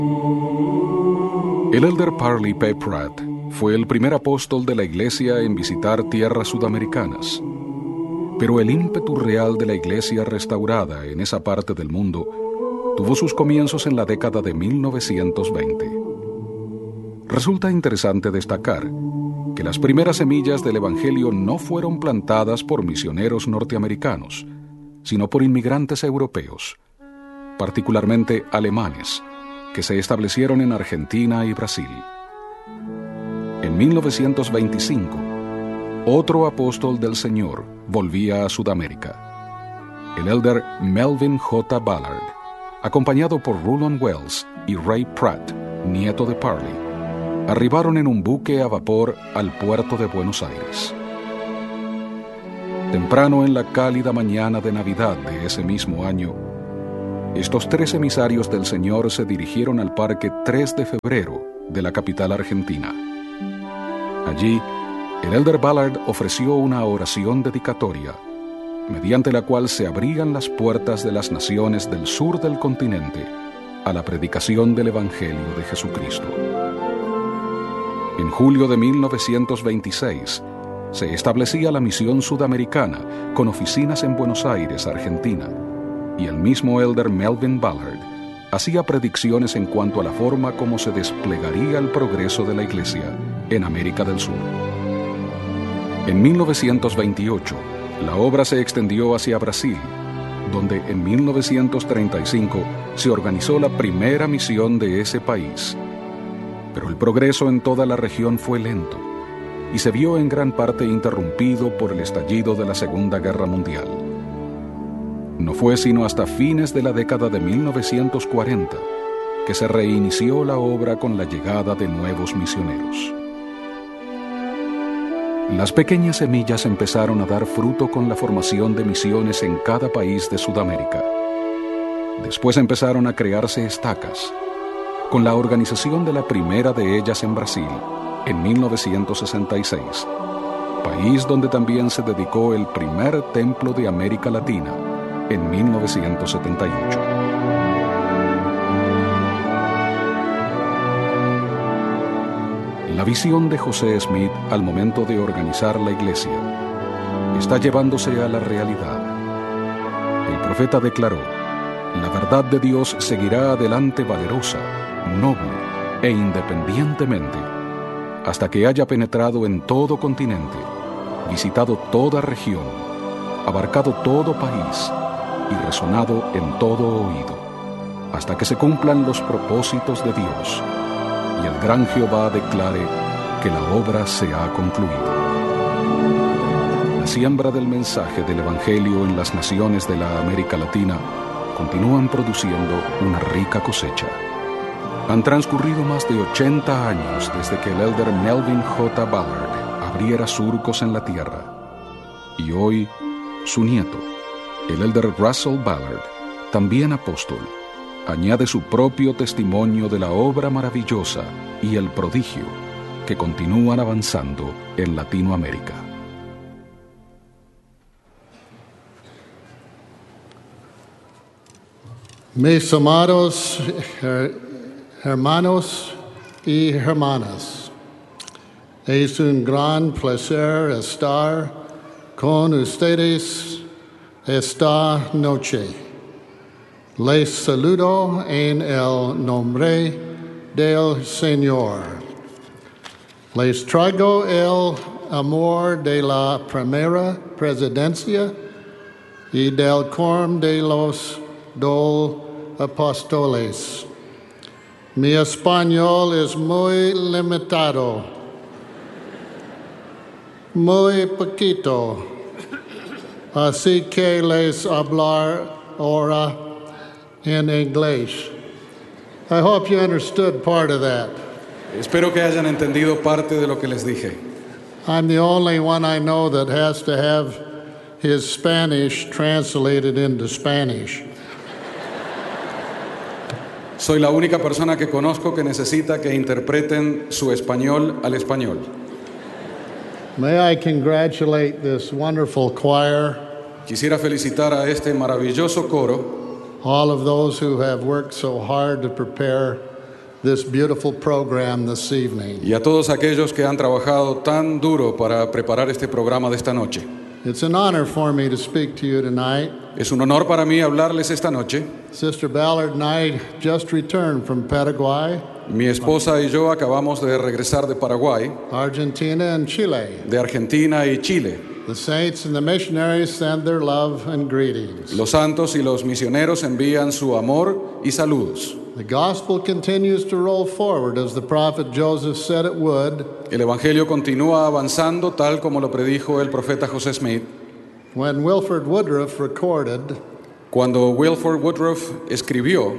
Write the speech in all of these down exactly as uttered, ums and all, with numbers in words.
El elder Parley P. Pratt fue el primer apóstol de la iglesia en visitar tierras sudamericanas, pero el ímpetu real de la iglesia restaurada en esa parte del mundo tuvo sus comienzos en la década de mil novecientos veinte. Resulta interesante destacar que las primeras semillas del evangelio no fueron plantadas por misioneros norteamericanos, sino por inmigrantes europeos, particularmente alemanes, que se establecieron en Argentina y Brasil. En mil novecientos veinticinco, otro apóstol del Señor volvía a Sudamérica, el elder Melvin J. Ballard, acompañado por Rowland Wells y Ray Pratt, nieto de Parley. Arribaron en un buque a vapor al puerto de Buenos Aires. Temprano en la cálida mañana de Navidad de ese mismo año, estos tres emisarios del Señor se dirigieron al Parque tres de febrero de la capital argentina. Allí, el elder Ballard ofreció una oración dedicatoria, mediante la cual se abrían las puertas de las naciones del sur del continente a la predicación del Evangelio de Jesucristo. En julio de mil novecientos veintiséis, se establecía la misión sudamericana con oficinas en Buenos Aires, Argentina, y el mismo elder Melvin Ballard hacía predicciones en cuanto a la forma como se desplegaría el progreso de la Iglesia en América del Sur. En mil novecientos veintiocho, la obra se extendió hacia Brasil, donde en mil novecientos treinta y cinco se organizó la primera misión de ese país. Pero el progreso en toda la región fue lento y se vio en gran parte interrumpido por el estallido de la Segunda Guerra Mundial. No fue sino hasta fines de la década de mil novecientos cuarenta que se reinició la obra con la llegada de nuevos misioneros. Las pequeñas semillas empezaron a dar fruto con la formación de misiones en cada país de Sudamérica. Después empezaron a crearse estacas, con la organización de la primera de ellas en Brasil, en mil novecientos sesenta y seis, país donde también se dedicó el primer templo de América Latina, en mil novecientos setenta y ocho. La visión de José Smith al momento de organizar la iglesia está llevándose a la realidad. El profeta declaró: la verdad de Dios seguirá adelante valerosa, noble e independientemente, hasta que haya penetrado en todo continente, visitado toda región, abarcado todo país y resonado en todo oído, hasta que se cumplan los propósitos de Dios y el gran Jehová declare que la obra se ha concluido. La siembra del mensaje del Evangelio en las naciones de la América Latina continúan produciendo una rica cosecha. Han transcurrido más de ochenta años desde que el elder Melvin J. Ballard abriera surcos en la tierra, y hoy su nieto, el elder Russell Ballard, también apóstol, añade su propio testimonio de la obra maravillosa y el prodigio que continúan avanzando en Latinoamérica. Mis amados her, hermanos y hermanas, es un gran placer estar con ustedes esta noche. Les saludo en el nombre del Señor. Les traigo el amor de la primera presidencia y del quórum de los dos apóstoles. Mi español es muy limitado, muy poquito, así que les hablar ahora in English. I hope you understood part of that. Espero que hayan entendido parte de lo que les dije. I'm the only one I know that has to have his Spanish translated into Spanish. Soy la única persona que conozco que necesita que interpreten su español al español. May I congratulate this wonderful choir, Quisiera felicitar a este maravilloso coro, all of those who have worked so hard to prepare this beautiful program this evening. y a todos aquellos que han trabajado tan duro para preparar este programa de esta noche. It's an honor for me to speak to you tonight. Es un honor para mí hablarles esta noche. Sister Ballard and I just returned from Paraguay, Mi esposa y yo acabamos de regresar de Paraguay, Argentina, and Chile. de Argentina y Chile. The saints and the missionaries send their love and greetings. Los santos y los misioneros envían su amor y saludos. The gospel continues to roll forward as the prophet Joseph said it would. El evangelio continúa avanzando tal como lo predijo el profeta José Smith. When Wilford Woodruff recorded, Cuando Wilford Woodruff escribió,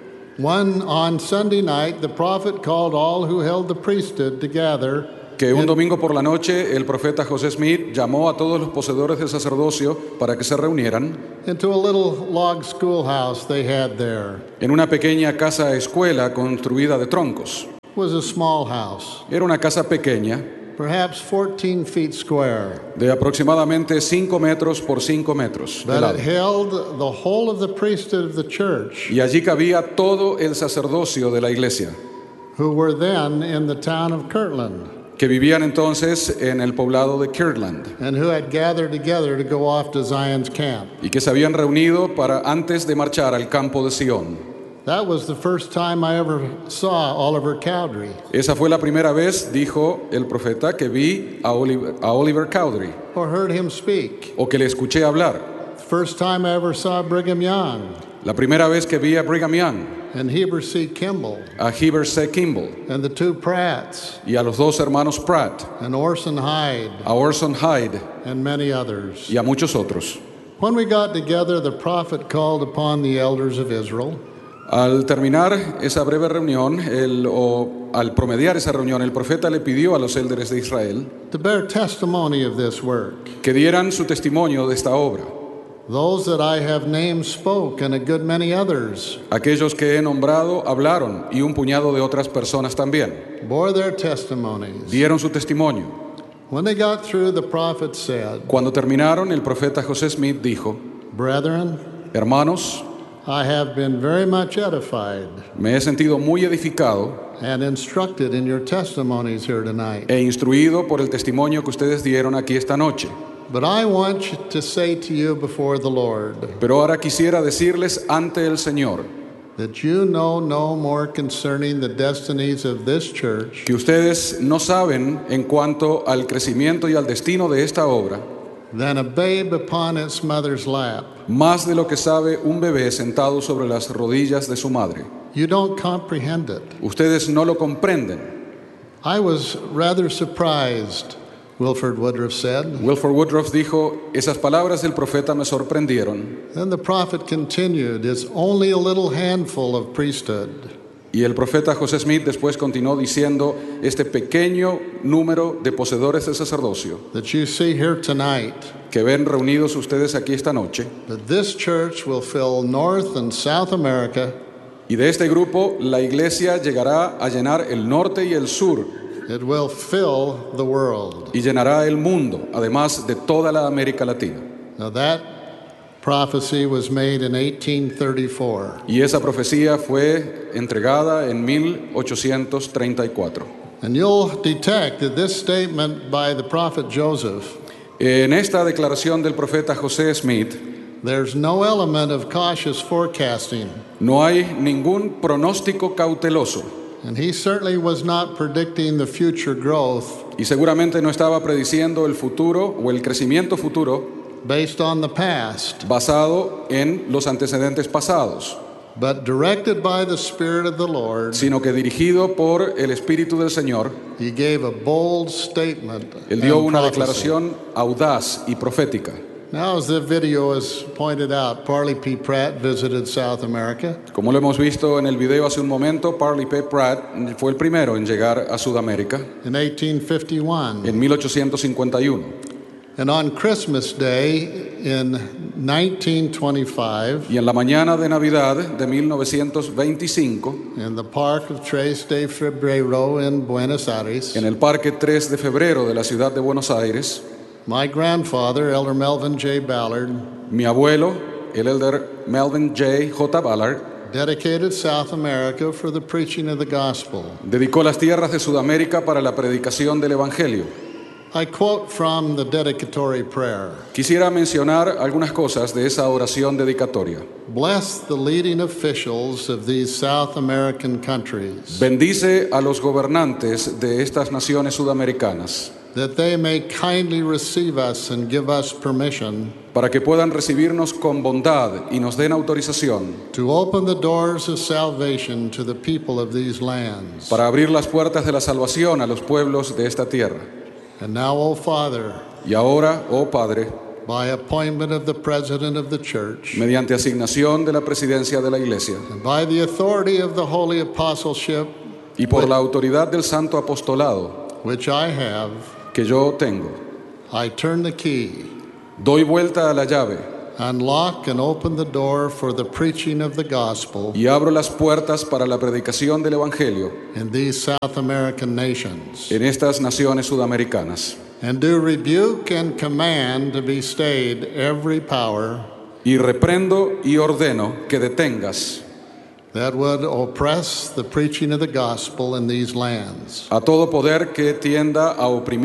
one on Sunday night, the prophet called all who held the priesthood together que un domingo por la noche el profeta José Smith llamó a todos los poseedores del sacerdocio para que se reunieran into a little log schoolhouse they had there. en una pequeña casa escuela construida de troncos. It was a small house, Era una casa pequeña perhaps fourteen feet square, de aproximadamente cinco metros por cinco metros de but lado. it held the whole of the priesthood of the church, Y allí cabía todo el sacerdocio de la iglesia, who were then in the town of Kirtland, que vivían entonces en el poblado de Kirtland and who had gathered together to go off to Zion's camp. y que se habían reunido para antes de marchar al campo de Sion. That was the first time I ever saw Oliver Cowdery, Esa fue la primera vez, dijo el profeta, que vi a Oliver, a Oliver Cowdery or heard him speak. o que le escuché hablar. The first time I ever saw Brigham Young La primera vez que vi a Brigham Young, and Heber C. Kimball a Heber C. Kimball and the two Pratts y a los dos hermanos Pratt, and Orson Hyde a Orson Hyde and many others. y a muchos otros. When we got together, the prophet called upon the elders of Israel Al terminar esa breve reunión, el, o al promediar esa reunión, el profeta le pidió a los élderes de Israel to bear testimony of this work. que dieran su testimonio de esta obra. Those that I have named spoke, and a good many others Aquellos que he nombrado hablaron y un puñado de otras personas también bore their testimonies. dieron su testimonio. When they got through, the prophet said, Cuando terminaron, el profeta José Smith dijo, Brethren, hermanos, I have been very much edified me he sentido muy edificado and instructed in your testimonies here tonight. e instruido por el testimonio que ustedes dieron aquí esta noche. But I want to say to you before the Lord Pero ahora quisiera decirles ante el Señor that you know no more concerning the destinies of this church que ustedes no saben en cuanto al crecimiento y al destino de esta obra than a babe upon its mother's lap. más de lo que sabe un bebé sentado sobre las rodillas de su madre. You don't comprehend it. Ustedes no lo comprenden. I was rather surprised, Wilford Woodruff said. Wilford Woodruff dijo, esas palabras del profeta me sorprendieron. Then the prophet continued, it's only a little handful of priesthood. Y el profeta José Smith después continuó diciendo, este pequeño número de poseedores del sacerdocio That you see here tonight, que ven reunidos ustedes aquí esta noche, that this church will fill North and South America. y de este grupo la iglesia llegará a llenar el norte y el sur, It will fill the world. y llenará el mundo, además de toda la América Latina. Now that prophecy was made in eighteen thirty-four. Y esa profecía fue entregada en mil ochocientos treinta y cuatro. And you'll detect that this statement by the prophet Joseph, En esta declaración del profeta José Smith, there's no element of cautious forecasting. no hay ningún pronóstico cauteloso, And he certainly was not predicting the future growth y seguramente no estaba prediciendo el futuro o el crecimiento futuro based on the past, basado en los antecedentes pasados, but directed by the Spirit of the Lord, sino que dirigido por el Espíritu del Señor, he gave a bold statement él dio and una prophecy. declaración audaz y profética. Now, as the video has pointed out, Parley P. Pratt visited South America. Como lo hemos visto en el video hace un momento, Parley P. Pratt fue el primero en llegar a Sudamérica In eighteen fifty-one. en mil ochocientos cincuenta y uno. And on Christmas Day in nineteen twenty-five, Y en la mañana de Navidad de mil novecientos veinticinco, in the park of tres de Febrero in Buenos Aires, en el Parque tres de Febrero de la ciudad de Buenos Aires, my grandfather, Elder Melvin J. Ballard, mi abuelo, el elder Melvin J. J. Ballard, dedicated South America for the preaching of the gospel. Dedicó las tierras de Sudamérica para la predicación del Evangelio. I quote from the dedicatory prayer. Quisiera mencionar algunas cosas de esa oración dedicatoria. Bless the leading officials of these South American countries, Bendice a los gobernantes de estas naciones sudamericanas that they may kindly receive us and give us permission para que puedan recibirnos con bondad y nos den autorización to open the doors of salvation to the people of these lands. para abrir las puertas de la salvación a los pueblos de esta tierra. And now, O Father, Y ahora, oh Padre, by appointment of the President of the Church, mediante asignación de la presidencia de la Iglesia and by the authority of the Holy Apostleship, y por la autoridad del Santo Apostolado which I have, que yo tengo, I turn the key, doy vuelta a la llave unlock and open the door for the preaching of the gospel y abro las puertas para la predicación del Evangelio in these South American nations, en estas naciones sudamericanas. and do rebuke and command to be stayed every power Y reprendo y ordeno que detengas that would oppress the preaching of the gospel in these lands. a todo poder que tienda a oprimir